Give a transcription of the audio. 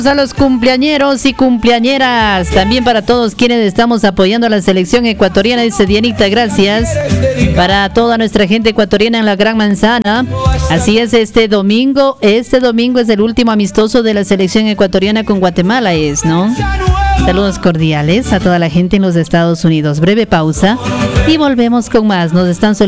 A los cumpleañeros y cumpleañeras, también para todos quienes estamos apoyando a la selección ecuatoriana, dice Dianita, gracias. Para toda nuestra gente ecuatoriana en la Gran Manzana. Así es, este domingo es el último amistoso de la selección ecuatoriana con Guatemala, ¿no? Saludos cordiales a toda la gente en los Estados Unidos. Breve pausa y volvemos con más. Nos están solicitando